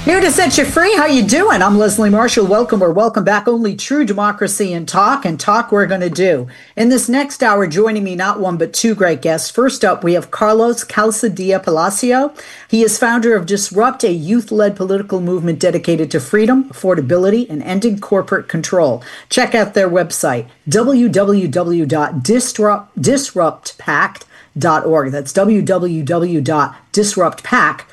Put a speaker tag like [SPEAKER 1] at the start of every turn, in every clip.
[SPEAKER 1] Here to set you free. How you doing? I'm Leslie Marshall. Welcome or welcome back. Only true democracy and talk we're going to do. In this next hour, joining me, not one but two great guests. First up, we have Carlos Calzadilla Palacio. He is founder of Disrupt, a youth-led political movement dedicated to freedom, affordability, and ending corporate control. Check out their website, www.disruptpact.org. That's www.disruptpact.org.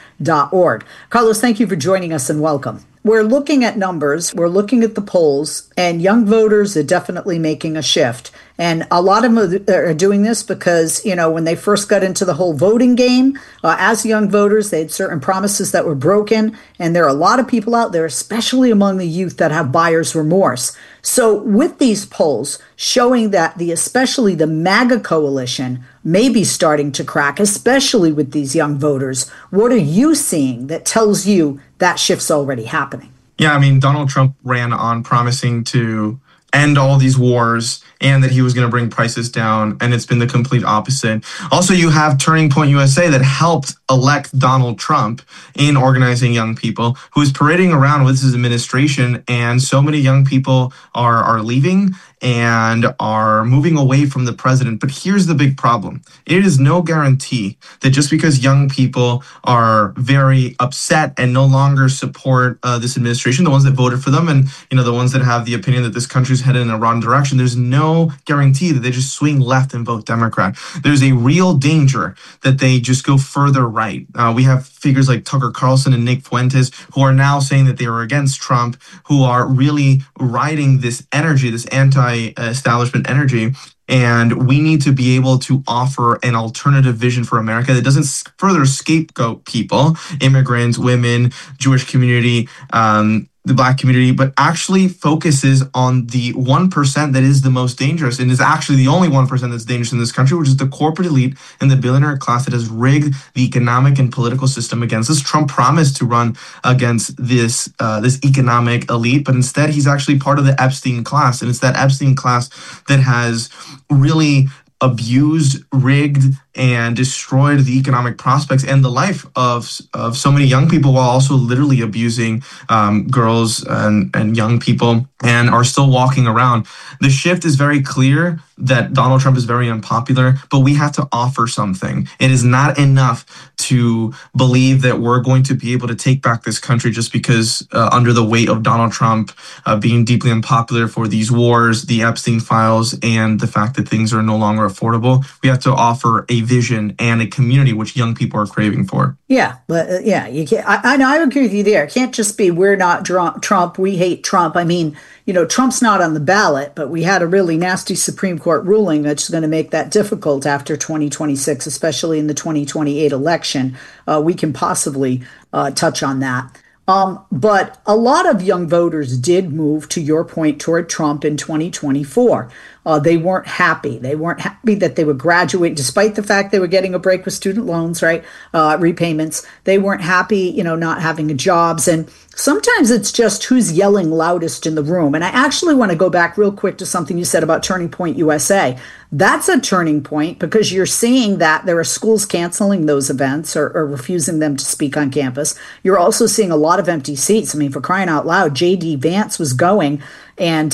[SPEAKER 1] Carlos, thank you for joining us and welcome. We're looking at numbers, we're looking at the polls, and young voters are definitely making a shift. And a lot of them are doing this because, when they first got into the whole voting game, as young voters, they had certain promises that were broken. And there are a lot of people out there, especially among the youth, that have buyer's remorse. So with these polls showing that especially the MAGA coalition may be starting to crack, especially with these young voters, what are you seeing that tells you that shift's already happening?
[SPEAKER 2] Yeah, Donald Trump ran on promising to end all these wars and that he was going to bring prices down, and it's been the complete opposite. Also, you have Turning Point USA that helped elect Donald Trump in organizing young people, who is parading around with his administration, and so many young people are leaving and are moving away from the president. But here's the big problem. It is no guarantee that just because young people are very upset and no longer support this administration, the ones that voted for them and the ones that have the opinion that this country's headed in a wrong direction, there's no guarantee that they just swing left and vote Democrat. There's a real danger that they just go further right. We have figures like Tucker Carlson and Nick Fuentes who are now saying that they are against Trump, who are really riding this energy, this anti-establishment energy. And we need to be able to offer an alternative vision for America that doesn't further scapegoat people, immigrants, women, Jewish community, the Black community, but actually focuses on the 1% that is the most dangerous and is actually the only 1% that's dangerous in this country, which is the corporate elite and the billionaire class that has rigged the economic and political system against us. Trump promised to run against this economic elite, but instead he's actually part of the Epstein class. And it's that Epstein class that has really abused, rigged, and destroyed the economic prospects and the life of so many young people, while also literally abusing girls and young people, and are still walking around. The shift is very clear that Donald Trump is very unpopular, but we have to offer something. It is not enough to believe that we're going to be able to take back this country just because under the weight of Donald Trump being deeply unpopular for these wars, the Epstein files, and the fact that things are no longer affordable. We have to offer a vision and a community which young people are craving for.
[SPEAKER 1] Yeah, but you can't. I agree with you there. It can't just be we're not Trump, we hate Trump. Trump's not on the ballot, but we had a really nasty Supreme Court ruling that's going to make that difficult after 2026, especially in the 2028 election. We can possibly touch on that. But a lot of young voters did move, to your point, toward Trump in 2024. They weren't happy. They weren't happy that they would graduate, despite the fact they were getting a break with student loans, right? Repayments. They weren't happy, not having jobs. And sometimes it's just who's yelling loudest in the room. And I actually want to go back real quick to something you said about Turning Point USA. That's a turning point because you're seeing that there are schools canceling those events or refusing them to speak on campus. You're also seeing a lot of empty seats. For crying out loud, J.D. Vance was going and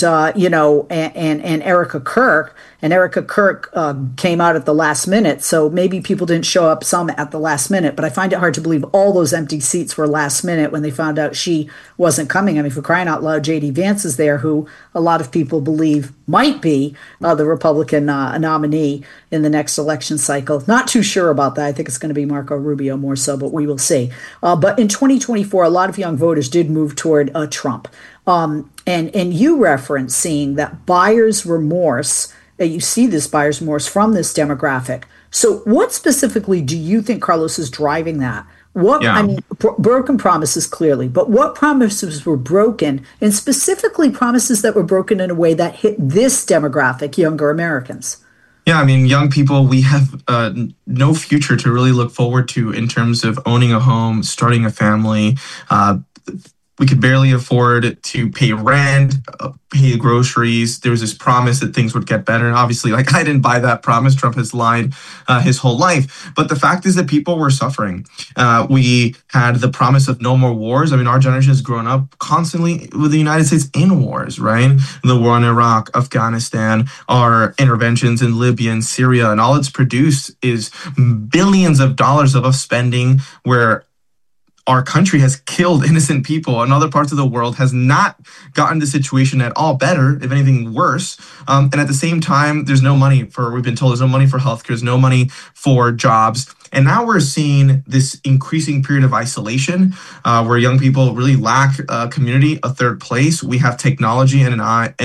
[SPEAKER 1] Erica Kirk. And Erica Kirk came out at the last minute, so maybe people didn't show up some at the last minute. But I find it hard to believe all those empty seats were last minute when they found out she wasn't coming. For crying out loud, J.D. Vance is there, who a lot of people believe might be the Republican nominee in the next election cycle. Not too sure about that. I think it's going to be Marco Rubio more so, but we will see. But in 2024, a lot of young voters did move toward Trump. And you referenced seeing that buyer's remorse, that you see this buyer's remorse from this demographic. So what specifically do you think, Carlos, is driving that? Broken promises clearly, but what promises were broken, and specifically promises that were broken in a way that hit this demographic, younger Americans?
[SPEAKER 2] Yeah, young people, we have no future to really look forward to in terms of owning a home, starting a family, we could barely afford to pay rent, pay groceries. There was this promise that things would get better. And obviously, like, I didn't buy that promise. Trump has lied his whole life. But the fact is that people were suffering. We had the promise of no more wars. I mean, our generation has grown up constantly with the United States in wars, right? The war in Iraq, Afghanistan, our interventions in Libya and Syria, and all it's produced is billions of dollars of spending where our country has killed innocent people, and other parts of the world has not gotten the situation at all better, if anything worse. And at the same time, we've been told there's no money for healthcare, there's no money for jobs. And now we're seeing this increasing period of isolation where young people really lack community, a third place. We have technology and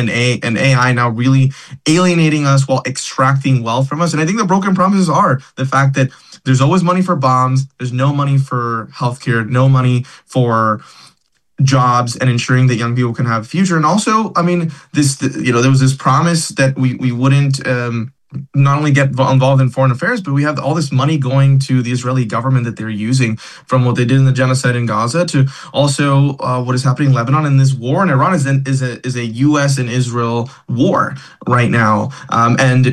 [SPEAKER 2] AI now really alienating us while extracting wealth from us. And I think the broken promises are the fact that there's always money for bombs, there's no money for healthcare, no money for jobs and ensuring that young people can have a future. And also, I mean, there was this promise that we wouldn't not only get involved in foreign affairs, but we have all this money going to the Israeli government that they're using, from what they did in the genocide in Gaza to also what is happening in Lebanon. And this war in Iran is a U.S. and Israel war right now. And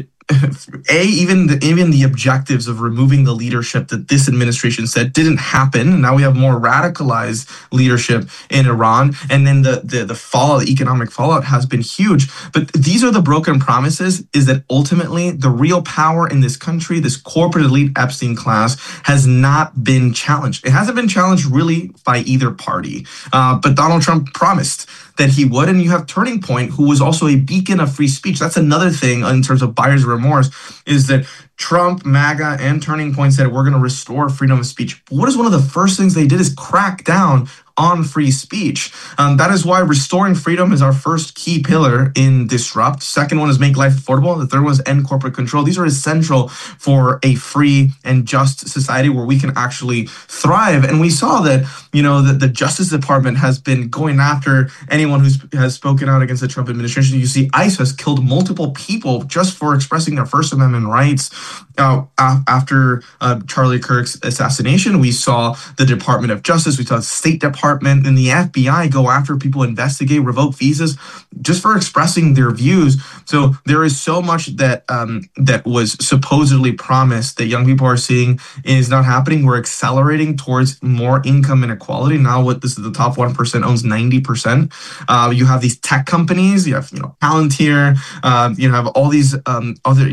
[SPEAKER 2] even the objectives of removing the leadership that this administration said didn't happen. Now we have more radicalized leadership in Iran, and then the fallout, the economic fallout, has been huge. But these are the broken promises: is that ultimately the real power in this country, this corporate elite Epstein class, has not been challenged. It hasn't been challenged really by either party. But Donald Trump promised that he would. And you have Turning Point, who was also a beacon of free speech. That's another thing in terms of buyer's remorse, is that Trump, MAGA, and Turning Point said we're going to restore freedom of speech. But what is one of the first things they did is crack down on free speech. That is why restoring freedom is our first key pillar in Disrupt. Second one is make life affordable. The third one is end corporate control. These are essential for a free and just society where we can actually thrive. And we saw that, that the Justice Department has been going after anyone who has spoken out against the Trump administration. You see, ICE has killed multiple people just for expressing their First Amendment rights. After Charlie Kirk's assassination, we saw the Department of Justice, we saw the State Department, and the FBI go after people, investigate, revoke visas just for expressing their views. So there is so much that was supposedly promised that young people are seeing is not happening. We're accelerating towards more income inequality. Now, this is the top 1% owns 90%. You have these tech companies. You have Palantir. You have all these other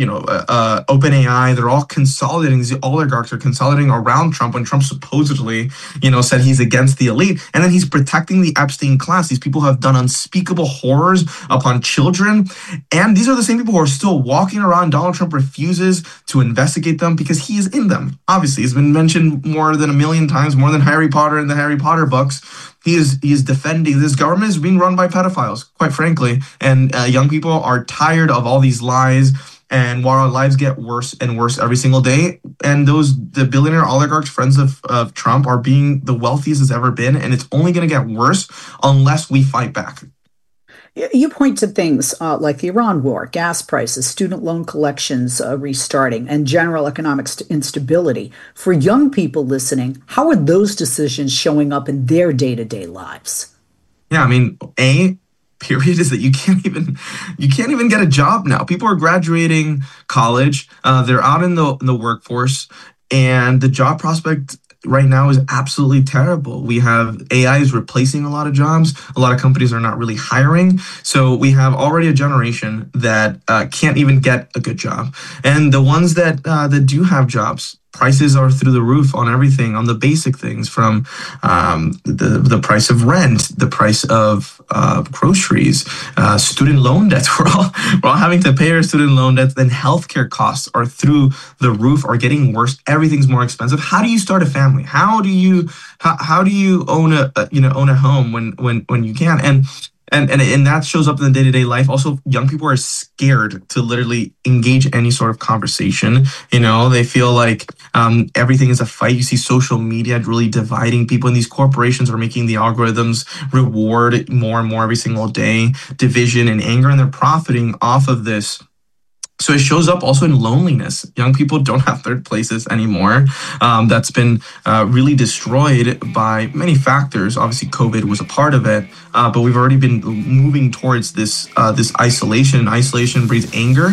[SPEAKER 2] OpenAI. They're all consolidating. These oligarchs are consolidating around Trump when Trump supposedly said he's against the elite. And then he's protecting the Epstein class. These people have done unspeakable horrors upon children. And these are the same people who are still walking around. Donald Trump refuses to investigate them because he is in them. Obviously, he's been mentioned more than a million times, more than Harry Potter in the Harry Potter books. He is defending this government is being run by pedophiles, quite frankly. And young people are tired of all these lies. And while our lives get worse and worse every single day, and the billionaire oligarchs, friends of Trump, are being the wealthiest it's ever been, and it's only going to get worse unless we fight back.
[SPEAKER 1] You point to things like the Iran war, gas prices, student loan collections restarting, and general economic instability. For young people listening, how are those decisions showing up in their day-to-day lives?
[SPEAKER 2] Yeah, I mean, period is that you can't even get a job now. People are graduating college, they're out in the workforce, and the job prospect right now is absolutely terrible. We have AI is replacing a lot of jobs. A lot of companies are not really hiring. So we have already a generation that can't even get a good job. And the ones that do have jobs, prices are through the roof on everything, on the basic things, from the price of rent, the price of groceries, student loan debts. We're all having to pay our student loan debts. Then healthcare costs are through the roof, are getting worse. Everything's more expensive. How do you start a family? How do you own a home when you can? And that shows up in the day-to-day life. Also, young people are scared to literally engage any sort of conversation. They feel like everything is a fight. You see social media really dividing people, and these corporations are making the algorithms reward more and more every single day, division and anger, and they're profiting off of this So it shows up also in loneliness. Young people don't have third places anymore. That's been really destroyed by many factors. Obviously, COVID was a part of it, but we've already been moving towards this isolation. Isolation breeds anger.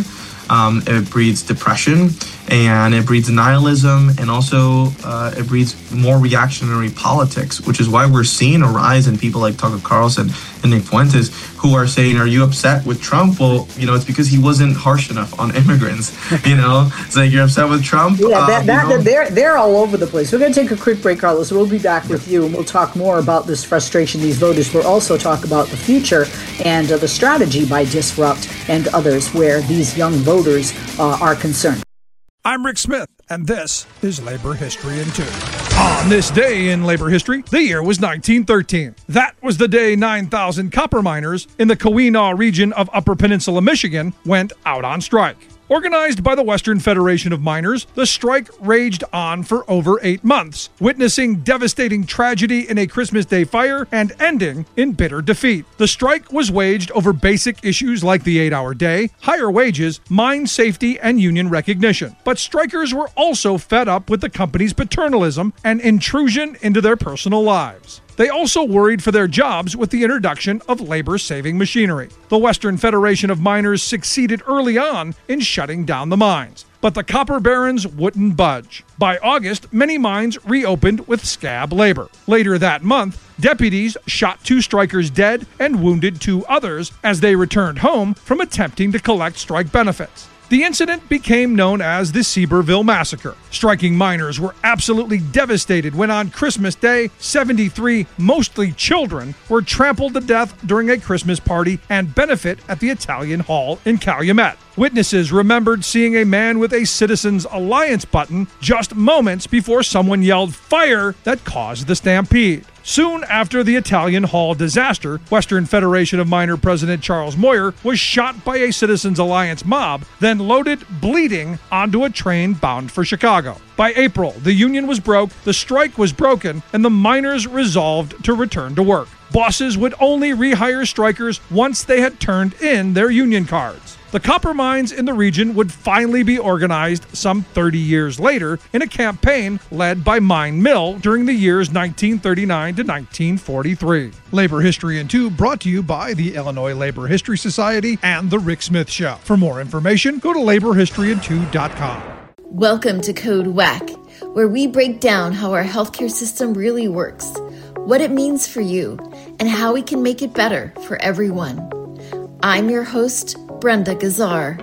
[SPEAKER 2] It breeds depression, and it breeds nihilism, and also it breeds more reactionary politics, which is why we're seeing a rise in people like Tucker Carlson and Nick Fuentes, who are saying, are you upset with Trump? Well, it's because he wasn't harsh enough on immigrants. It's like, you're upset with Trump?
[SPEAKER 1] Yeah, they're all over the place. We're going to take a quick break, Carlos. We'll be back with you, and we'll talk more about this frustration, these voters. We'll also talk about the future and the strategy by Disrupt and others where these young voters are concerned.
[SPEAKER 3] I'm Rick Smith, and this is Labor History in 2. On this day in labor history, the year was 1913. That was the day 9,000 copper miners in the Keweenaw region of Upper Peninsula, Michigan, went out on strike. Organized by the Western Federation of Miners, the strike raged on for over 8 months, witnessing devastating tragedy in a Christmas Day fire and ending in bitter defeat. The strike was waged over basic issues like the 8-hour day, higher wages, mine safety, and union recognition. But strikers were also fed up with the company's paternalism and intrusion into their personal lives. They also worried for their jobs with the introduction of labor-saving machinery. The Western Federation of Miners succeeded early on in shutting down the mines, but the copper barons wouldn't budge. By August, many mines reopened with scab labor. Later that month, deputies shot 2 strikers dead and wounded 2 others as they returned home from attempting to collect strike benefits. The incident became known as the Seaborville Massacre. Striking miners were absolutely devastated when on Christmas Day, 73, mostly children, were trampled to death during a Christmas party and benefit at the Italian Hall in Calumet. Witnesses remembered seeing a man with a Citizens Alliance button just moments before someone yelled fire that caused the stampede. Soon after the Italian Hall disaster, Western Federation of Miner President Charles Moyer was shot by a Citizens Alliance mob, then loaded, bleeding, onto a train bound for Chicago. By April, the union was broke, the strike was broken, and the miners resolved to return to work. Bosses would only rehire strikers once they had turned in their union cards. The copper mines in the region would finally be organized some 30 years later in a campaign led by Mine Mill during the years 1939 to 1943. Labor History in 2 brought to you by the Illinois Labor History Society and The Rick Smith Show. For more information, go to laborhistoryin2.com.
[SPEAKER 4] Welcome to Code WAC, where we break down how our healthcare system really works, what it means for you, and how we can make it better for everyone. I'm your host, Brenda Gazzar.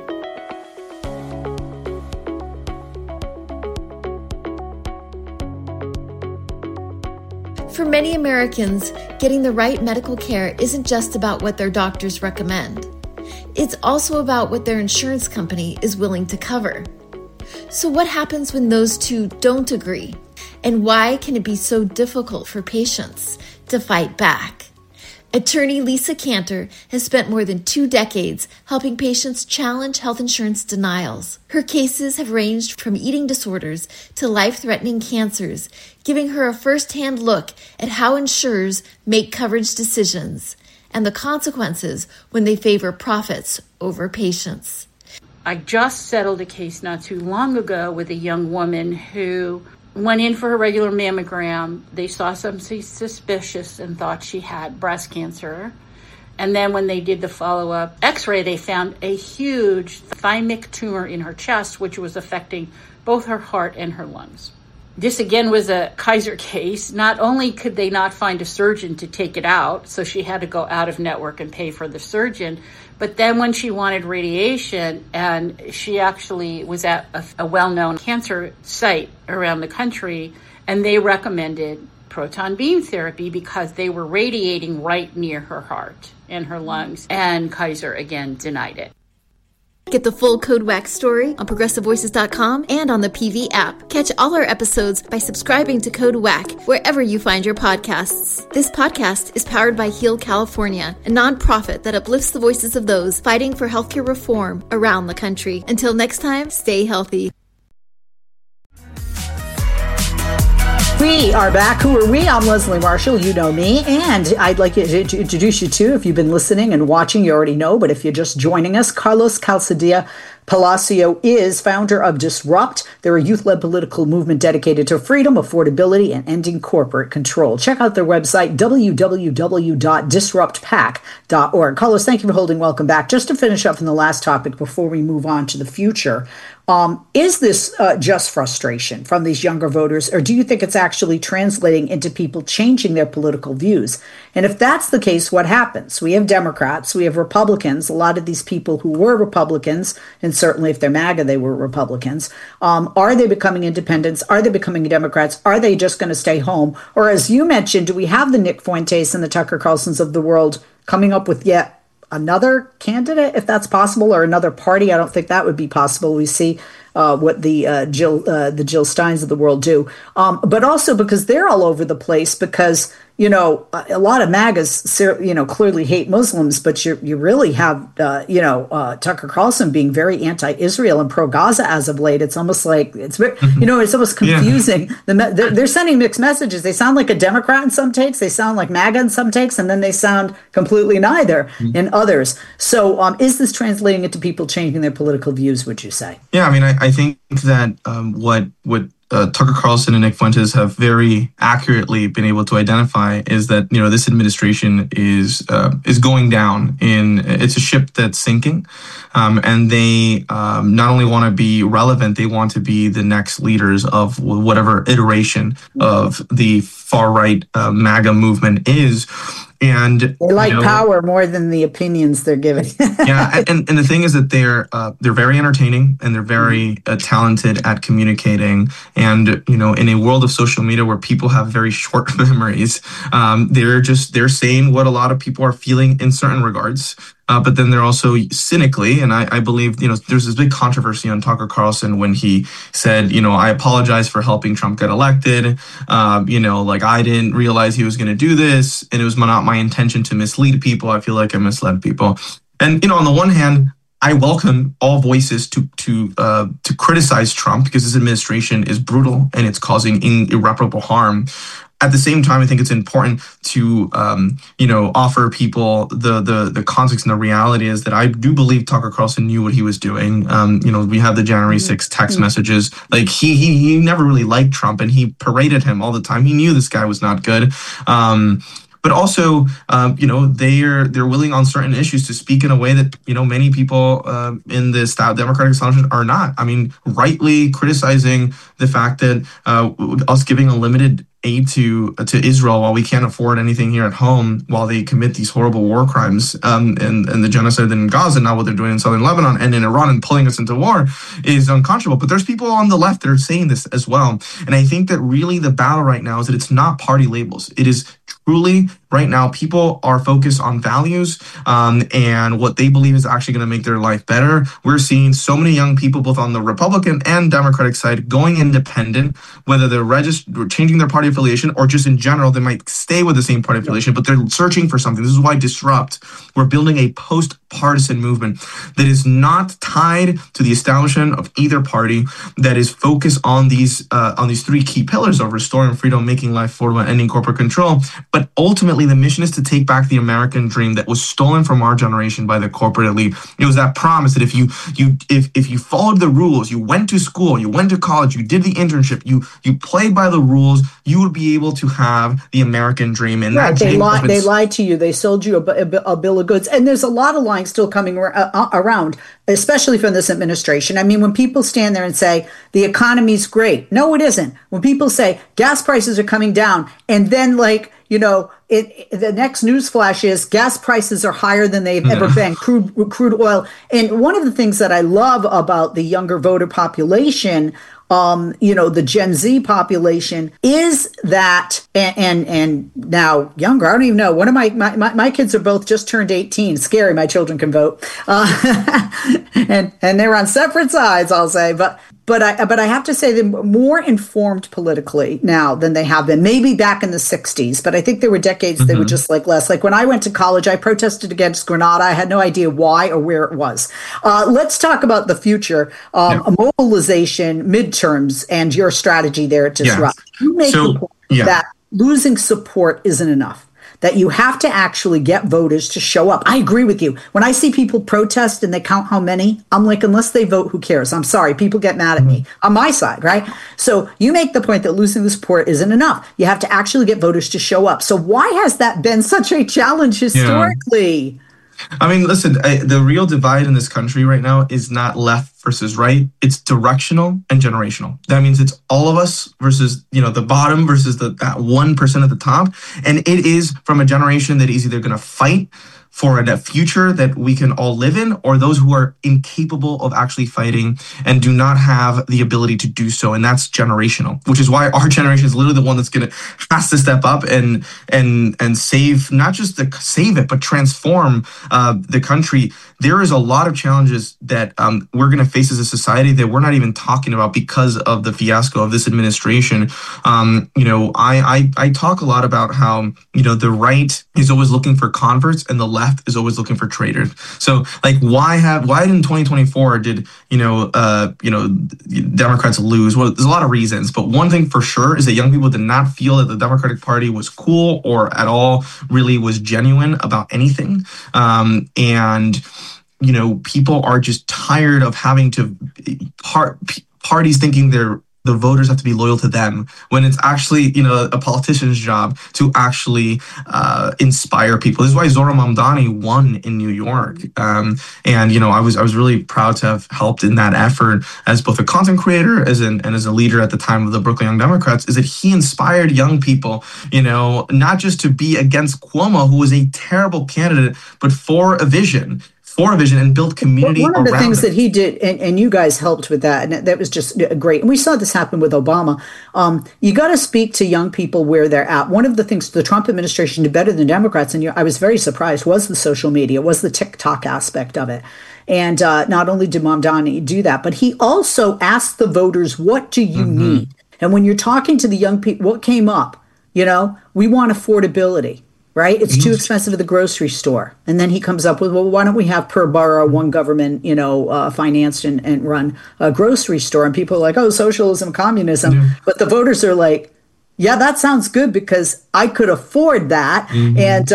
[SPEAKER 4] For many Americans, getting the right medical care isn't just about what their doctors recommend. It's also about what their insurance company is willing to cover. So what happens when those two don't agree? And why can it be so difficult for patients to fight back? Attorney Lisa Cantor has spent more than 2 decades helping patients challenge health insurance denials. Her cases have ranged from eating disorders to life-threatening cancers, giving her a first-hand look at how insurers make coverage decisions and the consequences when they favor profits over patients.
[SPEAKER 5] I just settled a case not too long ago with a young woman who went in for her regular mammogram. They saw something suspicious and thought she had breast cancer. And then when they did the follow-up x-ray, they found a huge thymic tumor in her chest, which was affecting both her heart and her lungs. This again was a Kaiser case. Not only could they not find a surgeon to take it out, so she had to go out of network and pay for the surgeon, but then when she wanted radiation, and she actually was at a well-known cancer site around the country, and they recommended proton beam therapy because they were radiating right near her heart and her lungs, and Kaiser again denied it.
[SPEAKER 4] Get the full Code WAC story on ProgressiveVoices.com and on the PV app. Catch all our episodes by subscribing to Code WAC wherever you find your podcasts. This podcast is powered by Heal California, a nonprofit that uplifts the voices of those fighting for healthcare reform around the country. Until next time, stay healthy.
[SPEAKER 1] We are back. Who are we? I'm Leslie Marshall. You know me. And I'd like to introduce you to, if you've been listening and watching, you already know, but if you're just joining us, Carlos Calzadilla, Palacio is founder of Disrupt. They're a youth-led political movement dedicated to freedom, affordability, and ending corporate control. Check out their website, www.disruptpac.org. Carlos, thank you for holding. Welcome back. Just to finish up from the last topic before we move on to the future, is this just frustration from these younger voters, or do you think it's actually translating into people changing their political views? And if that's the case, what happens? We have Democrats, we have Republicans, a lot of these people who were Republicans, and certainly if they're MAGA, they were Republicans. Are they becoming independents? Are they becoming Democrats? Are they just going to stay home? Or as you mentioned, do we have the Nick Fuentes and the Tucker Carlsons of the world coming up with yet another candidate, if that's possible, or another party? I don't think that would be possible. We see what the Jill Steins of the world do, but also because they're all over the place. Because a lot of MAGAs clearly hate Muslims, but you really have Tucker Carlson being very anti-Israel and pro-Gaza as of late. It's almost like it's almost confusing. Yeah. They're sending mixed messages. They sound like a Democrat in some takes, they sound like MAGA in some takes, and then they sound completely neither in others. So is this translating into people changing their political views, would you say?
[SPEAKER 2] Yeah, I mean, I think that what Tucker Carlson and Nick Fuentes have very accurately been able to identify is that this administration is going down. It's a ship that's sinking, and they not only want to be relevant, they want to be the next leaders of whatever iteration of the far right MAGA movement is. And
[SPEAKER 1] they like power more than the opinions they're giving.
[SPEAKER 2] Yeah, and the thing is that they're very entertaining, and they're very talented at communicating. And in a world of social media where people have very short memories, they're saying what a lot of people are feeling in certain regards. But then they're also cynically, and I believe, there's this big controversy on Tucker Carlson when he said, I apologize for helping Trump get elected. I didn't realize he was going to do this, and it was not my intention to mislead people. I feel like I misled people. And, on the one hand, I welcome all voices to criticize Trump because his administration is brutal and it's causing irreparable harm. At the same time, I think it's important to, offer people the context, and the reality is that I do believe Tucker Carlson knew what he was doing. We have the January 6th text messages. Like he never really liked Trump, and he paraded him all the time. He knew this guy was not good. But also, they're willing on certain issues to speak in a way that, many people in the Democratic establishment are not. I mean, rightly criticizing the fact that us giving a limited aid to Israel while we can't afford anything here at home, while they commit these horrible war crimes and the genocide in Gaza, now what they're doing in southern Lebanon and in Iran and pulling us into war, is unconscionable. But there's people on the left that are saying this as well. And I think that really the battle right now is that it's not party labels. It is truly right now people are focused on values and what they believe is actually going to make their life better. We're seeing so many young people, both on the Republican and Democratic side, going independent, whether they're changing their party affiliation or just in general, they might stay with the same party affiliation, but they're searching for something. This is why Disrupt, we're building a post-partisan movement that is not tied to the establishment of either party, that is focused on these three key pillars of restoring freedom, making life affordable, and ending corporate control. But ultimately, the mission is to take back the American dream that was stolen from our generation by the corporate elite. It was that promise that if you followed the rules, you went to school, you went to college, you did the internship, you played by the rules, you would be able to have the American dream. And
[SPEAKER 1] right, they lied to you. They sold you a bill of goods. And there's a lot of lying still coming around, especially from this administration. I mean, when people stand there and say the economy's great, no, it isn't. When people say gas prices are coming down, and then the next news flash is gas prices are higher than they've ever been, crude oil. And one of the things that I love about the younger voter population, the Gen Z population, is that, and now younger, I don't even know, one of my kids are both just turned 18. Scary, my children can vote. And they're on separate sides, I'll say, but I have to say they're more informed politically now than they have been. Maybe back in the 60s, but I think there were decades they were just less. Like when I went to college, I protested against Grenada. I had no idea why or where it was. Let's talk about the future, mobilization, midterms, and your strategy there at Disrupt. You make the point that losing support isn't enough. that you have to actually get voters to show up. I agree with you. When I see people protest and they count how many, I'm like, unless they vote, who cares? I'm sorry. People get mad at me on my side, right? So you make the point that losing the support isn't enough. You have to actually get voters to show up. So why has that been such a challenge historically?
[SPEAKER 2] Yeah. I mean, listen, the real divide in this country right now is not left versus right. It's directional and generational. That means it's all of us versus, the bottom versus that 1% at the top. And it is from a generation that is either going to fight for a future that we can all live in, or those who are incapable of actually fighting and do not have the ability to do so. And that's generational, which is why our generation is literally the one that's has to step up and save, not just save it, but transform the country. There is a lot of challenges that we're going to face as a society that we're not even talking about because of the fiasco of this administration. I talk a lot about how, the right is always looking for converts and the left is always looking for traitors. So why in 2024 did, Democrats lose? Well, there's a lot of reasons, but one thing for sure is that young people did not feel that the Democratic Party was cool or at all really was genuine about anything. People are just tired of having to parties thinking the voters have to be loyal to them when it's actually, a politician's job to actually inspire people. This is why Zohran Mamdani won in New York. I was really proud to have helped in that effort as both a content creator and as a leader at the time of the Brooklyn Young Democrats, is that he inspired young people, not just to be against Cuomo, who was a terrible candidate, but for a vision and build community around it. One of the things
[SPEAKER 1] that he did, and you guys helped with that, and that was just great. And we saw this happen with Obama. You got to speak to young people where they're at. One of the things the Trump administration did better than Democrats, and I was very surprised, was the social media, was the TikTok aspect of it. And not only did Mamdani do that, but he also asked the voters, what do you need? And when you're talking to the young people, what came up? We want affordability. Right? It's too expensive at the grocery store. And then he comes up with, well, why don't we have per borough one government, financed and run a grocery store? And people are like, oh, socialism, communism. Yeah. But the voters are like, yeah, that sounds good because I could afford that. And,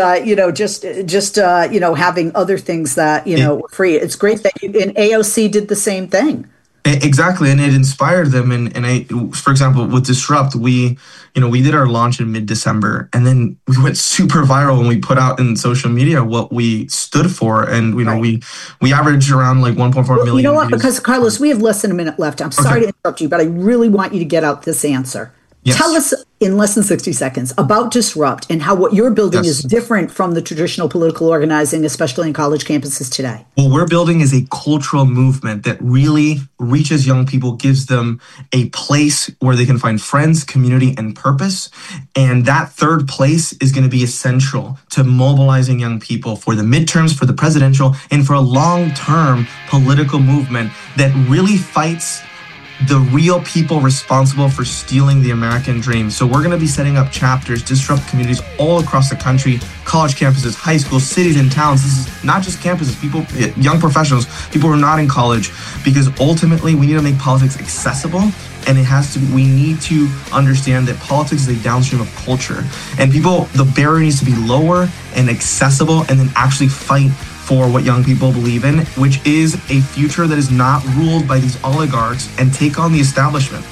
[SPEAKER 1] having other things that, were free. It's great that and AOC did the same thing.
[SPEAKER 2] Exactly, and it inspired them. And for example, with Disrupt, we did our launch in mid-December, and then we went super viral when we put out in social media what we stood for, and we averaged around 1.4 million.
[SPEAKER 1] You know what? Because Carlos, we have less than a minute left. I'm sorry to interrupt you, but I really want you to get out this answer. Yes. Tell us in less than 60 seconds about Disrupt and how what you're building is different from the traditional political organizing, especially in college campuses today.
[SPEAKER 2] What we're building is a cultural movement that really reaches young people, gives them a place where they can find friends, community, and purpose. And that third place is going to be essential to mobilizing young people for the midterms, for the presidential, and for a long-term political movement that really fights the real people responsible for stealing the American dream. So we're going to be setting up chapters, disrupt communities all across the country, college campuses, high schools, cities, and towns. This is not just campuses, people, young professionals, people who are not in college, because ultimately we need to make politics accessible. And we need to understand that politics is a downstream of culture. And the barrier needs to be lower and accessible, and then actually fight for what young people believe in, which is a future that is not ruled by these oligarchs, and take on the establishment.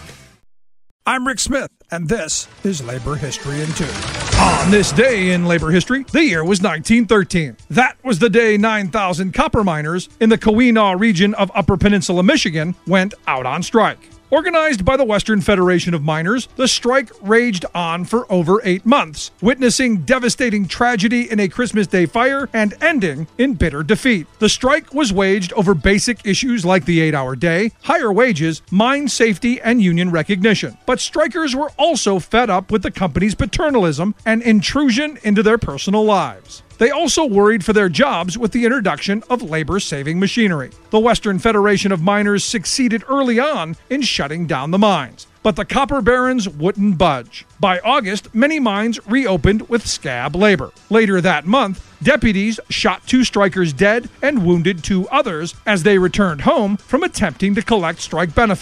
[SPEAKER 3] I'm Rick Smith, and this is Labor History in 2. On this day in labor history, the year was 1913. That was the day 9,000 copper miners in the Keweenaw region of Upper Peninsula, Michigan, went out on strike. Organized by the Western Federation of Miners, the strike raged on for over 8 months, witnessing devastating tragedy in a Christmas Day fire and ending in bitter defeat. The strike was waged over basic issues like the 8-hour day, higher wages, mine safety, and union recognition. But strikers were also fed up with the company's paternalism and intrusion into their personal lives. They also worried for their jobs with the introduction of labor-saving machinery. The Western Federation of Miners succeeded early on in shutting down the mines, but the copper barons wouldn't budge. By August, many mines reopened with scab labor. Later that month, deputies shot 2 strikers dead and wounded 2 others as they returned home from attempting to collect strike benefits.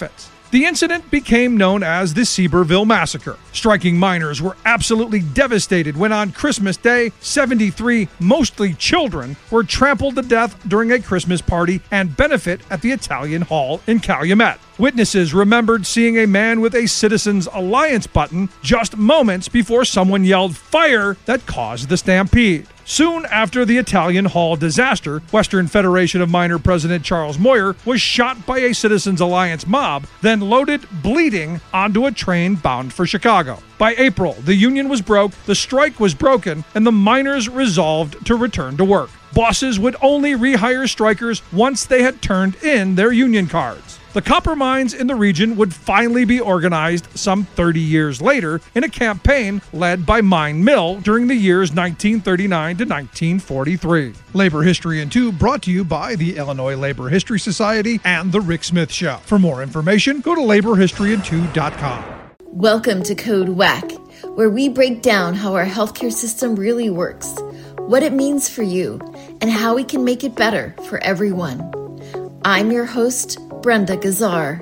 [SPEAKER 3] The incident became known as the Seaborville Massacre. Striking miners were absolutely devastated when on Christmas Day, 73, mostly children, were trampled to death during a Christmas party and benefit at the Italian Hall in Calumet. Witnesses remembered seeing a man with a Citizens Alliance button just moments before someone yelled fire that caused the stampede. Soon after the Italian Hall disaster, Western Federation of Miner President Charles Moyer was shot by a Citizens Alliance mob, then loaded, bleeding, onto a train bound for Chicago. By April, the union was broke, the strike was broken, and the miners resolved to return to work. Bosses would only rehire strikers once they had turned in their union cards. The copper mines in the region would finally be organized some 30 years later in a campaign led by Mine Mill during the years 1939 to 1943. Labor History in 2 brought to you by the Illinois Labor History Society and The Rick Smith Show. For more information, go to laborhistoryin2.com.
[SPEAKER 4] Welcome to Code WAC, where we break down how our healthcare system really works, what it means for you, and how we can make it better for everyone. I'm your host, Brenda Gazzar.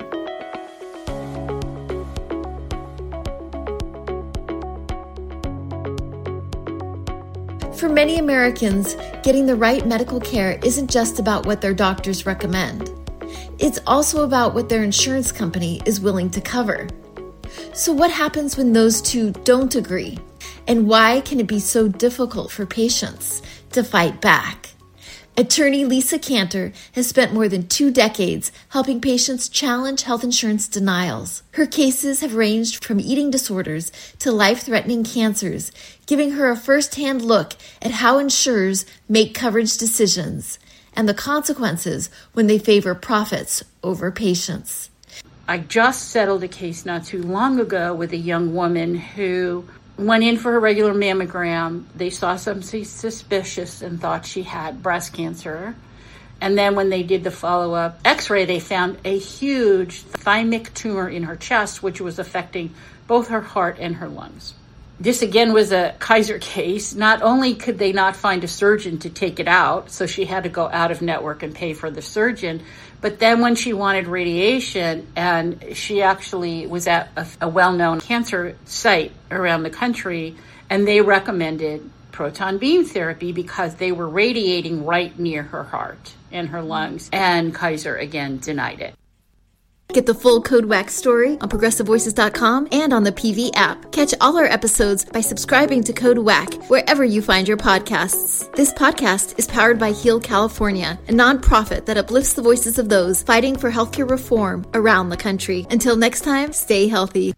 [SPEAKER 4] For many Americans, getting the right medical care isn't just about what their doctors recommend. It's also about what their insurance company is willing to cover. So what happens when those two don't agree? And why can it be so difficult for patients to fight back? Attorney Lisa Cantor has spent more than 2 decades helping patients challenge health insurance denials. Her cases have ranged from eating disorders to life-threatening cancers, giving her a first-hand look at how insurers make coverage decisions and the consequences when they favor profits over patients.
[SPEAKER 5] I just settled a case not too long ago with a young woman who went in for her regular mammogram. They saw something suspicious and thought she had breast cancer. And then when they did the follow-up x-ray, they found a huge thymic tumor in her chest, which was affecting both her heart and her lungs. This again was a Kaiser case. Not only could they not find a surgeon to take it out, so she had to go out of network and pay for the surgeon, but then when she wanted radiation, and she actually was at a well-known cancer site around the country, and they recommended proton beam therapy because they were radiating right near her heart and her lungs, and Kaiser again denied it.
[SPEAKER 4] Get the full Code WAC story on ProgressiveVoices.com and on the PV app. Catch all our episodes by subscribing to Code WAC wherever you find your podcasts. This podcast is powered by Heal California, a nonprofit that uplifts the voices of those fighting for healthcare reform around the country. Until next time, stay healthy.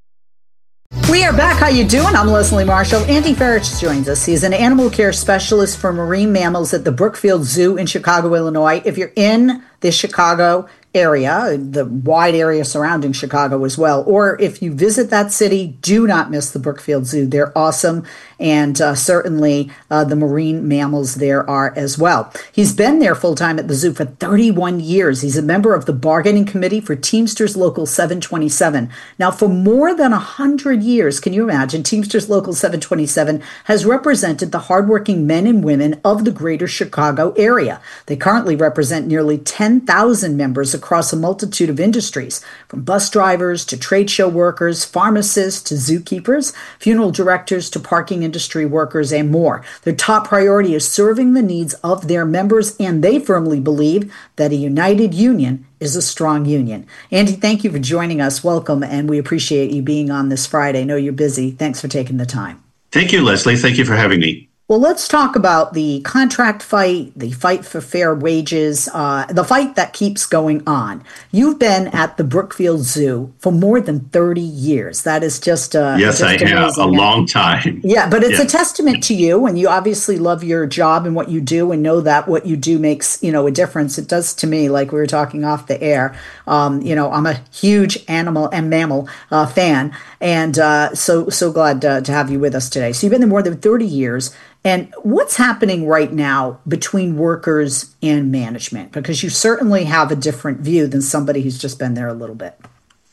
[SPEAKER 1] We are back. How you doing? I'm Leslie Marshall. Andy Farich joins us. He's an animal care specialist for marine mammals at the Brookfield Zoo in Chicago, Illinois. If you're in the Chicago area, the wide area surrounding Chicago as well, or if you visit that city, do not miss the Brookfield Zoo. They're awesome, and certainly the marine mammals there are as well. He's been there full-time at the zoo for 31 years. He's a member of the bargaining committee for Teamsters Local 727. Now, for more than 100 years, can you imagine, Teamsters Local 727 has represented the hardworking men and women of the greater Chicago area. They currently represent nearly 10,000 members across a multitude of industries, from bus drivers to trade show workers, pharmacists to zookeepers, funeral directors to parking industry workers, and more. Their top priority is serving the needs of their members, and they firmly believe that a united union is a strong union. Andy, thank you for joining us. Welcome, and we appreciate you being on this Friday. I know you're busy. Thanks for taking the time.
[SPEAKER 6] Thank you, Leslie. Thank you for having me.
[SPEAKER 1] Well, let's talk about the contract fight, the fight for fair wages, the fight that keeps going on. You've been at the Brookfield Zoo for more than 30 years. That is just
[SPEAKER 6] yes, I have a long time.
[SPEAKER 1] Yeah, but it's a testament to you, and you obviously love your job and what you do, and know that what you do makes a difference. It does to me, like we were talking off the air. I'm a huge animal and mammal fan, and so glad to have you with us today. So you've been there more than 30 years. And what's happening right now between workers and management? Because you certainly have a different view than somebody who's just been there a little bit.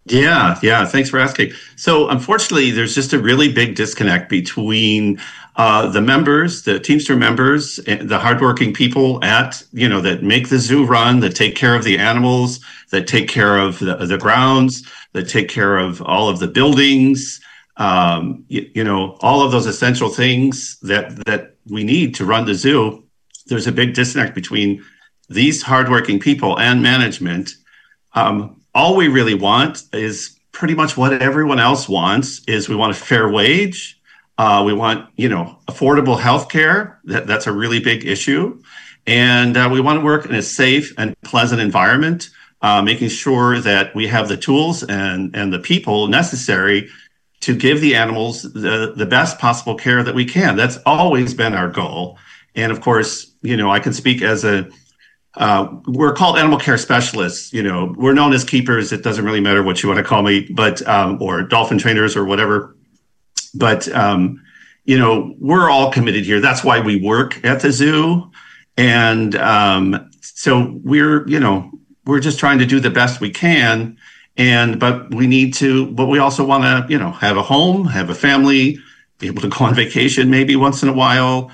[SPEAKER 6] Yeah. Thanks for asking. So unfortunately, there's just a really big disconnect between the members, the Teamster members, the hardworking people that make the zoo run, that take care of the animals, that take care of the grounds, that take care of all of the buildings, all of those essential things that we need to run the zoo. There's a big disconnect between these hardworking people and management. All we really want is pretty much what everyone else wants. Is we want a fair wage. We want, affordable health care. That's a really big issue. And we want to work in a safe and pleasant environment, making sure that we have the tools and the people necessary to give the animals the best possible care that we can. That's always been our goal. And of course, I can speak as we're called animal care specialists. We're known as keepers. It doesn't really matter what you want to call me, but or dolphin trainers or whatever. But we're all committed here. That's why we work at the zoo, and so we're just trying to do the best we can. But we also want to have a home, have a family, be able to go on vacation maybe once in a while.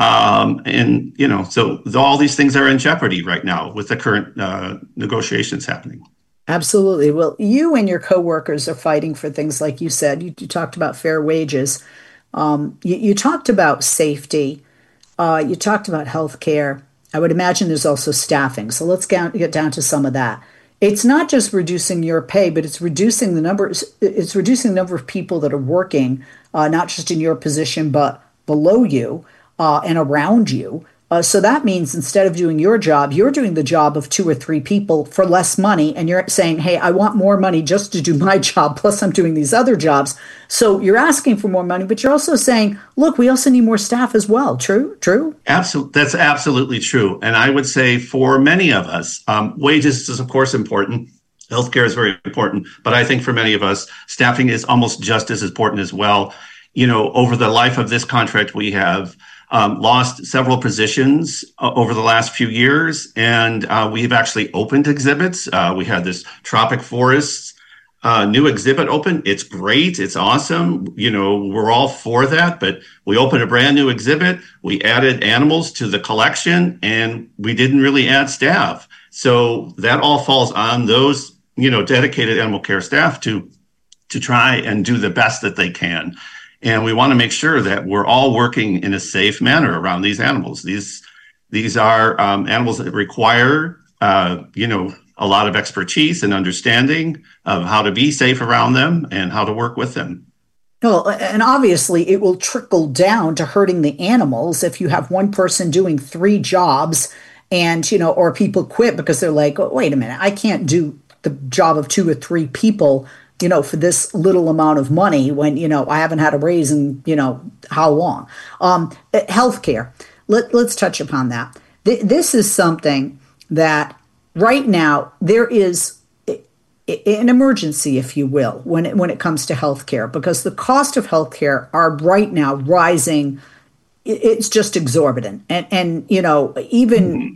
[SPEAKER 6] So all these things are in jeopardy right now with the current negotiations happening.
[SPEAKER 1] Absolutely. Well, you and your coworkers are fighting for things like you said. You talked about fair wages. You talked about safety. You talked about health care. I would imagine there's also staffing. So let's get down to some of that. It's not just reducing your pay, but it's reducing the number. It's reducing the number of people that are working, not just in your position, but below you and around you. So that means instead of doing your job, you're doing the job of 2 or 3 people for less money. And you're saying, hey, I want more money just to do my job. Plus, I'm doing these other jobs. So you're asking for more money, but you're also saying, look, we also need more staff as well. True?
[SPEAKER 6] Absolutely. That's absolutely true. And I would say for many of us, wages is, of course, important. Healthcare is very important. But I think for many of us, staffing is almost just as important as well. Over the life of this contract, we have lost several positions over the last few years, and we've actually opened exhibits. We had this Tropic Forests new exhibit open. It's great. It's awesome. We're all for that, but we opened a brand new exhibit. We added animals to the collection, and we didn't really add staff. So that all falls on those, dedicated animal care staff to try and do the best that they can. And we want to make sure that we're all working in a safe manner around these animals. These are animals that require, a lot of expertise and understanding of how to be safe around them and how to work with them.
[SPEAKER 1] Well, and obviously it will trickle down to hurting the animals if you have one person doing 3 jobs and, or people quit because they're like, oh, wait a minute, I can't do the job of 2 or 3 people for this little amount of money when, I haven't had a raise in, how long. Healthcare. Let's touch upon that. This is something that right now there is an emergency, if you will, when it comes to healthcare, because the cost of healthcare are right now rising. It's just exorbitant. And even,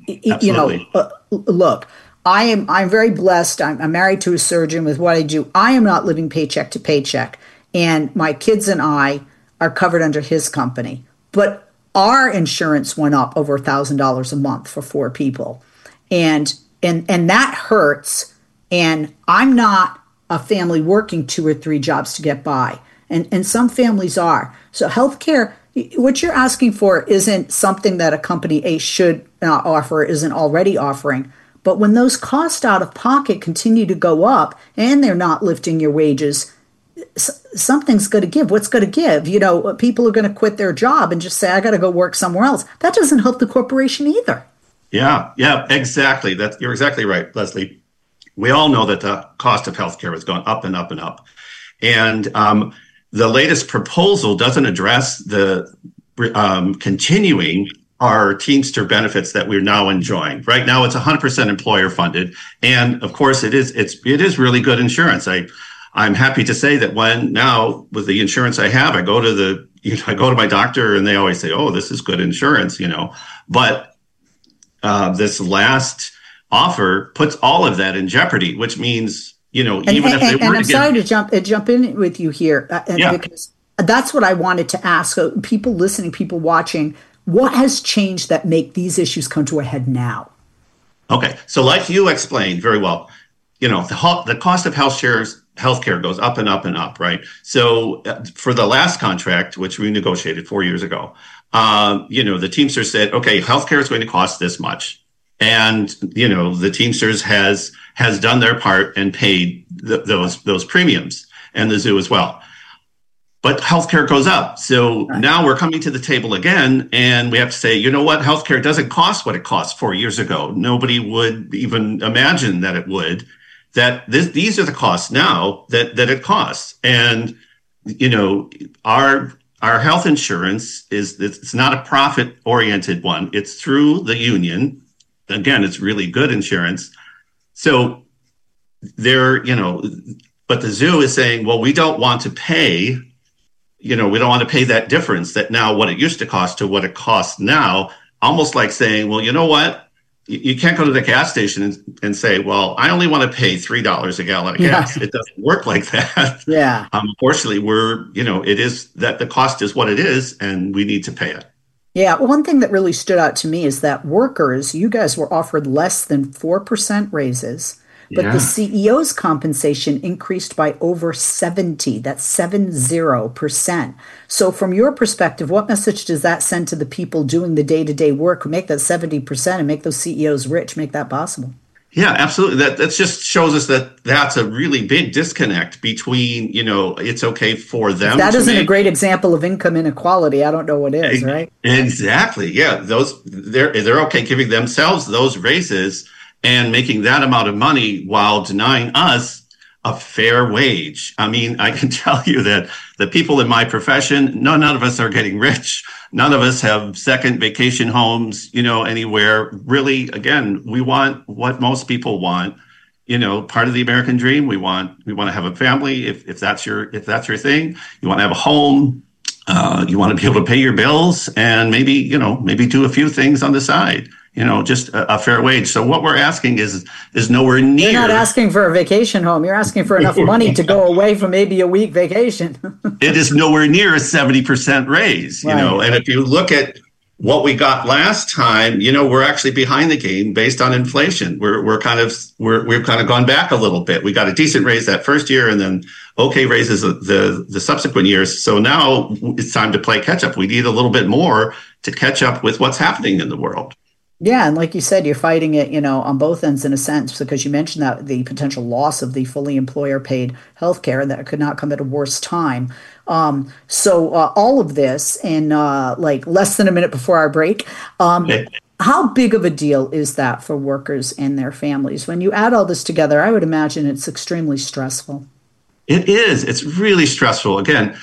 [SPEAKER 1] look, I'm very blessed. I'm married to a surgeon with what I do. I am not living paycheck to paycheck. And my kids and I are covered under his company. But our insurance went up over $1,000 a month for 4 people. And that hurts. And I'm not a family working 2 or 3 jobs to get by. And some families are. So healthcare, what you're asking for isn't something that a company A should offer, isn't already offering. But when those costs out of pocket continue to go up and they're not lifting your wages, something's going to give. What's going to give? People are going to quit their job and just say, I got to go work somewhere else. That doesn't help the corporation either.
[SPEAKER 6] Yeah, exactly. You're exactly right, Leslie. We all know that the cost of healthcare has gone up and up and up. And the latest proposal doesn't address the continuing our Teamster benefits that we're now enjoying. Right now, it's 100% employer funded. And of course, it is really good insurance. I'm happy to say that with the insurance I have, I go to my doctor and they always say, oh, this is good insurance, but this last offer puts all of that in jeopardy, which means, even if they were
[SPEAKER 1] I'm sorry to jump in with you here, because that's what I wanted to ask. So people listening, people watching, what has changed that make these issues come to a head now?
[SPEAKER 6] Okay, so like you explained very well, the cost of healthcare goes up and up and up, right? So for the last contract, which we negotiated 4 years ago, the Teamsters said, okay, healthcare is going to cost this much. And, the Teamsters has done their part and paid those premiums, and the zoo as well. But healthcare goes up. So now we're coming to the table again, and we have to say, you know what? Healthcare doesn't cost what it cost 4 years ago. Nobody would even imagine that it would. These are the costs now that it costs. And, our health insurance it's not a profit-oriented one. It's through the union. Again, it's really good insurance. So but the zoo is saying, well, we don't want to pay, we don't want to pay that difference, that now what it used to cost to what it costs now, almost like saying, well, you know what? You can't go to the gas station and say, well, I only want to pay $3 a gallon of gas. It doesn't work like that.
[SPEAKER 1] Yeah.
[SPEAKER 6] Unfortunately, it is that the cost is what it is, and we need to pay it.
[SPEAKER 1] Yeah. One thing that really stood out to me is that workers, you guys were offered less than 4% raises, but the CEO's compensation increased by over 70%. That's 70%. So from your perspective, what message does that send to the people doing the day-to-day work who make that 70% and make those CEOs rich, make that possible?
[SPEAKER 6] Yeah, absolutely. That just shows us that that's a really big disconnect between, it's okay for them.
[SPEAKER 1] That isn't a great example of income inequality. I don't know what is, right?
[SPEAKER 6] Exactly. Yeah. They're okay giving themselves those raises and making that amount of money while denying us a fair wage. I mean, I can tell you that the people in my profession, none of us are getting rich. None of us have second vacation homes, anywhere. Really, again, we want what most people want. Part of the American dream. We want to have a family. If that's your thing, you want to have a home. You want to be able to pay your bills and maybe do a few things on the side. Just a fair wage. So what we're asking is nowhere near.
[SPEAKER 1] You're not asking for a vacation home. You're asking for enough money to go away for maybe a week vacation.
[SPEAKER 6] It is nowhere near a 70% raise,
[SPEAKER 1] right.
[SPEAKER 6] And if you look at what we got last time, we're actually behind the game based on inflation. We've kind of gone back a little bit. We got a decent raise that first year and then okay raises the subsequent years. So now it's time to play catch up. We need a little bit more to catch up with what's happening in the world.
[SPEAKER 1] Yeah, and like you said, you're fighting it, on both ends in a sense, because you mentioned that the potential loss of the fully employer-paid health care, that could not come at a worse time. So all of this in less than a minute before our break, how big of a deal is that for workers and their families? When you add all this together, I would imagine it's extremely stressful.
[SPEAKER 6] It is. It's really stressful. Again,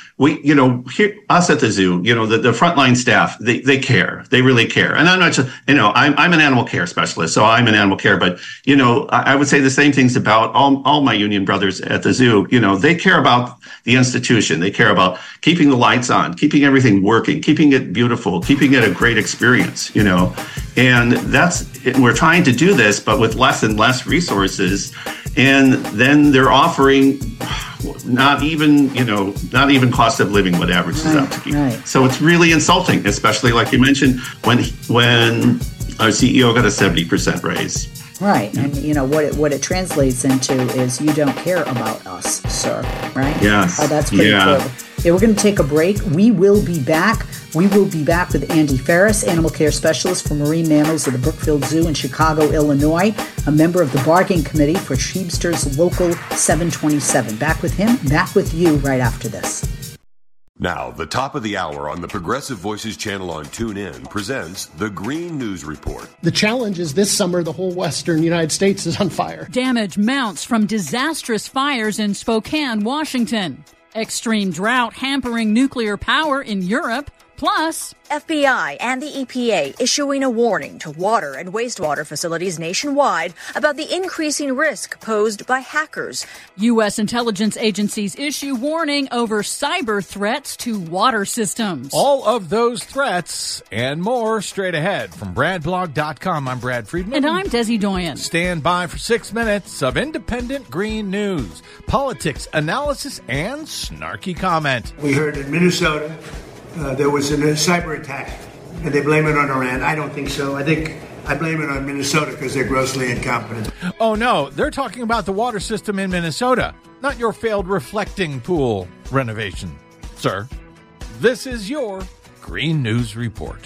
[SPEAKER 6] us at the zoo, the frontline staff, they care. They really care. And I'm not just, I'm an animal care specialist, so I'm in animal care. But, I would say the same things about all my union brothers at the zoo. They care about the institution. They care about keeping the lights on, keeping everything working, keeping it beautiful, keeping it a great experience, And we're trying to do this, but with less and less resources. And then they're offering not even cost of living what averages out to be.
[SPEAKER 1] Right.
[SPEAKER 6] So it's really insulting, especially like you mentioned, when our CEO got a 70% raise.
[SPEAKER 1] Right. And what it translates into is you don't care about us, sir. Right?
[SPEAKER 6] Yes.
[SPEAKER 1] That's pretty clear. Yeah, we're going to take a break. We will be back. We will be back with Andy Ferris, animal care specialist for marine mammals at the Brookfield Zoo in Chicago, Illinois, a member of the bargaining committee for Teamsters Local 727. Back with him, back with you right after this.
[SPEAKER 7] Now, the top of the hour on the Progressive Voices channel on TuneIn presents the Green News Report.
[SPEAKER 8] The challenge is this summer, the whole western United States is on fire.
[SPEAKER 9] Damage mounts from disastrous fires in Spokane, Washington. Extreme drought hampering nuclear power in Europe. Plus,
[SPEAKER 10] FBI and the EPA issuing a warning to water and wastewater facilities nationwide about the increasing risk posed by hackers.
[SPEAKER 9] U.S. intelligence agencies issue warning over cyber threats to water systems.
[SPEAKER 11] All of those threats and more straight ahead. From BradBlog.com, I'm Brad Friedman.
[SPEAKER 9] And I'm Desi Doyen.
[SPEAKER 11] Stand by for 6 minutes of independent green news, politics, analysis, and snarky comment.
[SPEAKER 12] We heard in Minnesota there was a cyber attack, and they blame it on Iran. I don't think so. I blame it on Minnesota because they're grossly incompetent.
[SPEAKER 11] Oh, no. They're talking about the water system in Minnesota, not your failed reflecting pool renovation, sir. This is your Green News Report.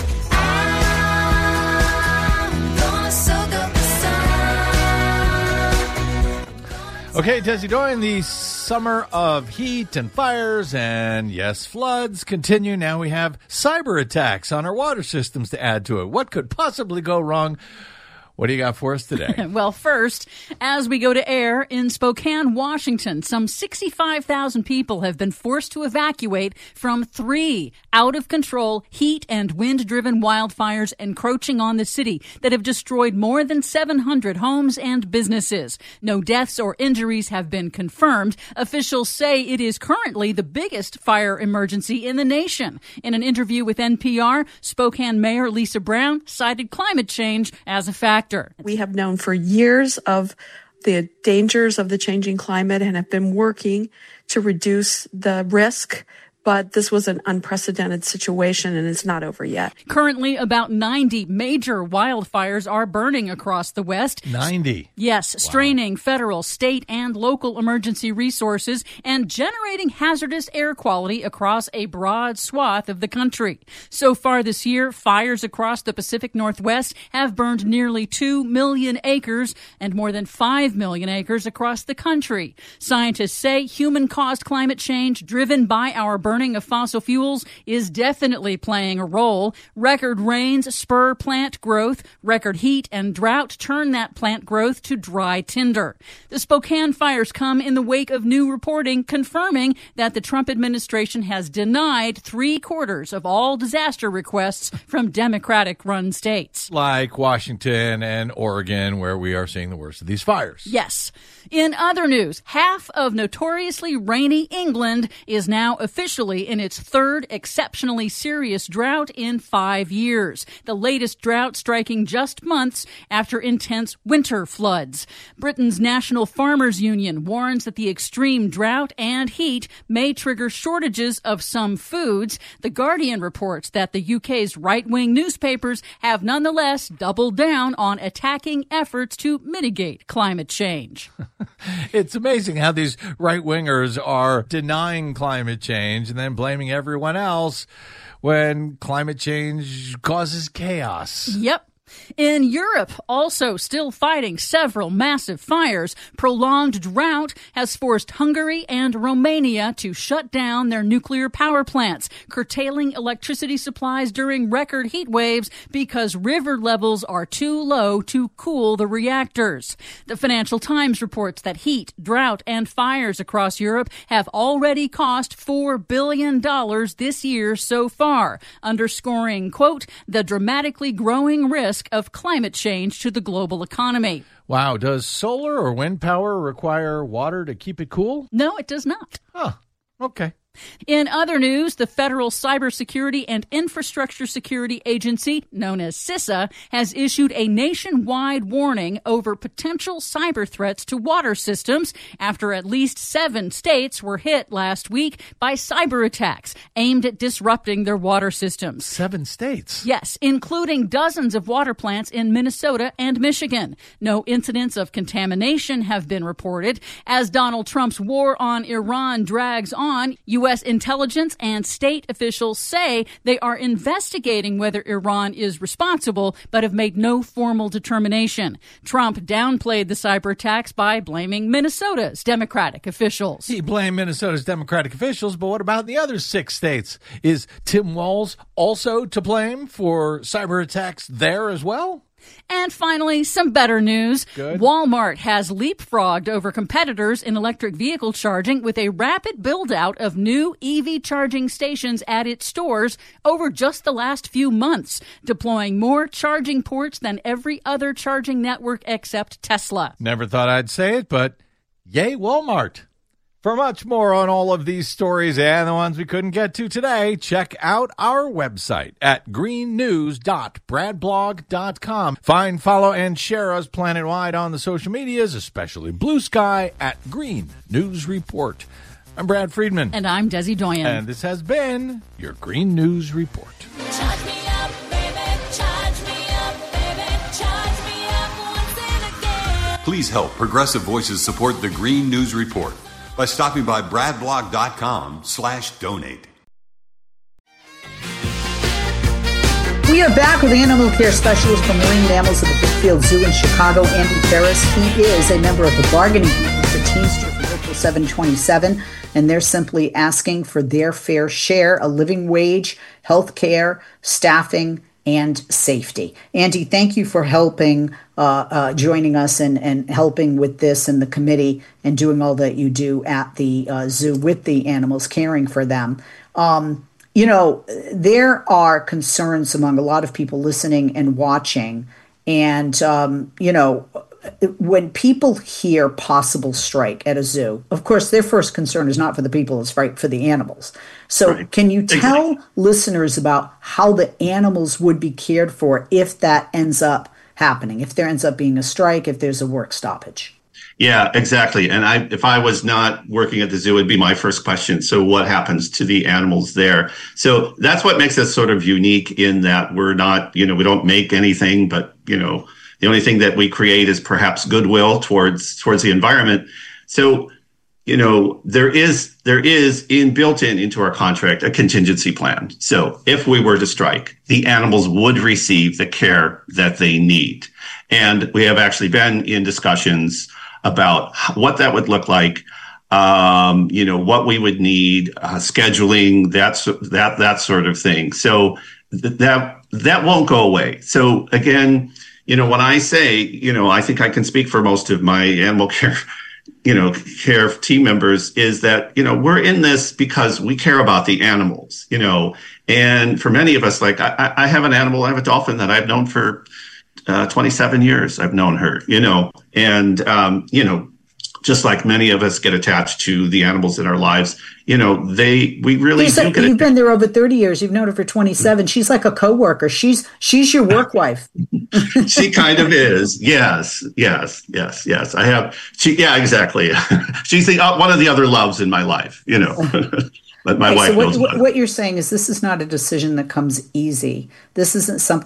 [SPEAKER 11] Okay, Desi Doyen, the summer of heat and fires and, yes, floods continue. Now we have cyber attacks on our water systems to add to it. What could possibly go wrong? What do you got for us today?
[SPEAKER 9] Well, first, as we go to air, in Spokane, Washington, some 65,000 people have been forced to evacuate from 3 out-of-control heat and wind-driven wildfires encroaching on the city that have destroyed more than 700 homes and businesses. No deaths or injuries have been confirmed. Officials say it is currently the biggest fire emergency in the nation. In an interview with NPR, Spokane Mayor Lisa Brown cited climate change as a factor.
[SPEAKER 13] We have known for years of the dangers of the changing climate and have been working to reduce the risk. But this was an unprecedented situation, and it's not over yet.
[SPEAKER 9] Currently, about 90 major wildfires are burning across the West.
[SPEAKER 11] 90?
[SPEAKER 9] Yes, straining federal, state, and local emergency resources and generating hazardous air quality across a broad swath of the country. So far this year, fires across the Pacific Northwest have burned nearly 2 million acres and more than 5 million acres across the country. Scientists say human-caused climate change driven by our burning of fossil fuels is definitely playing a role. Record rains spur plant growth. Record heat and drought turn that plant growth to dry tinder. The Spokane fires come in the wake of new reporting confirming that the Trump administration has denied 3/4 of all disaster requests from Democratic-run states.
[SPEAKER 11] Like Washington and Oregon, where we are seeing the worst of these fires.
[SPEAKER 9] Yes. In other news, half of notoriously rainy England is now officially in its 3rd exceptionally serious drought in 5 years. The latest drought striking just months after intense winter floods. Britain's National Farmers Union warns that the extreme drought and heat may trigger shortages of some foods. The Guardian reports that the UK's right-wing newspapers have nonetheless doubled down on attacking efforts to mitigate climate change.
[SPEAKER 11] It's amazing how these right-wingers are denying climate change and then blaming everyone else when climate change causes chaos.
[SPEAKER 9] Yep. In Europe, also still fighting several massive fires, prolonged drought has forced Hungary and Romania to shut down their nuclear power plants, curtailing electricity supplies during record heat waves because river levels are too low to cool the reactors. The Financial Times reports that heat, drought, and fires across Europe have already cost $4 billion this year so far, underscoring, quote, the dramatically growing risk of climate change to the global economy.
[SPEAKER 11] Wow. Does solar or wind power require water to keep it cool?
[SPEAKER 9] No, it does not.
[SPEAKER 11] Oh, okay.
[SPEAKER 9] In other news, the Federal Cybersecurity and Infrastructure Security Agency, known as CISA, has issued a nationwide warning over potential cyber threats to water systems after at least 7 states were hit last week by cyber attacks aimed at disrupting their water systems.
[SPEAKER 11] 7 states?
[SPEAKER 9] Yes, including dozens of water plants in Minnesota and Michigan. No incidents of contamination have been reported. As Donald Trump's war on Iran drags on, U.S. intelligence and state officials say they are investigating whether Iran is responsible, but have made no formal determination. Trump downplayed the cyber attacks by blaming Minnesota's Democratic officials.
[SPEAKER 11] He blamed Minnesota's Democratic officials, but what about the other 6 states? Is Tim Walz also to blame for cyber attacks there as well?
[SPEAKER 9] And finally, some better news.
[SPEAKER 11] Good.
[SPEAKER 9] Walmart has leapfrogged over competitors in electric vehicle charging with a rapid build-out of new EV charging stations at its stores over just the last few months, deploying more charging ports than every other charging network except Tesla.
[SPEAKER 11] Never thought I'd say it, but yay, Walmart. For much more on all of these stories and the ones we couldn't get to today, check out our website at greennews.bradblog.com. Find, follow, and share us planet-wide on the social medias, especially Blue Sky at Green News Report. I'm Brad Friedman.
[SPEAKER 9] And I'm Desi Doyen.
[SPEAKER 11] And this has been your Green News Report.
[SPEAKER 14] Charge me up, baby. Charge me up, baby. Charge me up once and again.
[SPEAKER 7] Please help Progressive Voices support the Green News Report by stopping by bradblog.com/donate.
[SPEAKER 1] We are back with animal care specialist for marine mammals at the Brookfield Zoo in Chicago, Andy Ferris. He is a member of the bargaining group for Teamsters Local 727, and they're simply asking for their fair share, a living wage, health care, staffing, and safety. Andy, thank you for helping, joining us and helping with this in the committee and doing all that you do at the zoo with the animals, caring for them. There are concerns among a lot of people listening and watching. And, when people hear possible strike at a zoo, of course, their first concern is not for the people, it's for the animals. So Can you tell listeners about how the animals would be cared for if that ends up happening, if there ends up being a strike, if there's a work stoppage?
[SPEAKER 6] Yeah, exactly. And if I was not working at the zoo, it'd be my first question. So what happens to the animals there? So that's what makes us sort of unique in that we're not, we don't make anything, but, the only thing that we create is perhaps goodwill towards the environment. So, there is built into our contract a contingency plan. So if we were to strike, the animals would receive the care that they need. And we have actually been in discussions about what that would look like, what we would need, scheduling, that sort of thing. So that won't go away. So again, when I say, I think I can speak for most of my animal care, care team members, is that, we're in this because we care about the animals, and for many of us, like I have an animal, I have a dolphin that I've known for 27 years. I've known her, and, just like many of us get attached to the animals in our lives, we really do get
[SPEAKER 1] You've been there over 30 years. You've known her for 27. She's like a coworker. She's your work wife.
[SPEAKER 6] She kind of is. Yes. I have. Yeah, exactly. She's one of the other loves in my life, But my wife knows
[SPEAKER 1] what you're saying is this is not a decision that comes easy. This isn't